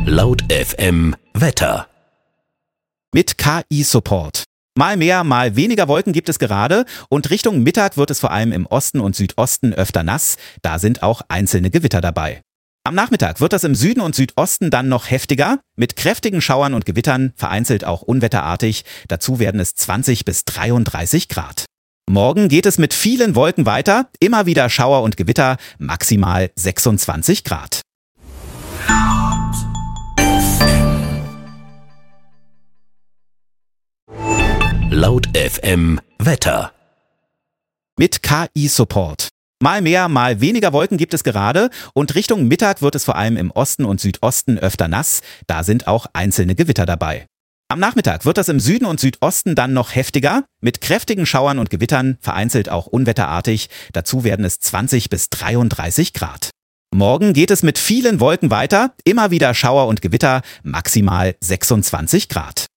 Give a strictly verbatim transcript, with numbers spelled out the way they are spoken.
Laut F M Wetter. Mit K I-Support. Mal mehr, mal weniger Wolken gibt es gerade und Richtung Mittag wird es vor allem im Osten und Südosten öfter nass. Da sind auch einzelne Gewitter dabei. Am Nachmittag wird das im Süden und Südosten dann noch heftiger, mit kräftigen Schauern und Gewittern, vereinzelt auch unwetterartig. Dazu werden es zwanzig bis dreiunddreißig Grad. Morgen geht es mit vielen Wolken weiter, immer wieder Schauer und Gewitter, maximal sechsundzwanzig Grad. Laut F M Wetter. Mit K I-Support. Mal mehr, mal weniger Wolken gibt es gerade und Richtung Mittag wird es vor allem im Osten und Südosten öfter nass. Da sind auch einzelne Gewitter dabei. Am Nachmittag wird das im Süden und Südosten dann noch heftiger, mit kräftigen Schauern und Gewittern, vereinzelt auch unwetterartig. Dazu werden es zwanzig bis dreiunddreißig Grad. Morgen geht es mit vielen Wolken weiter, immer wieder Schauer und Gewitter, maximal sechsundzwanzig Grad.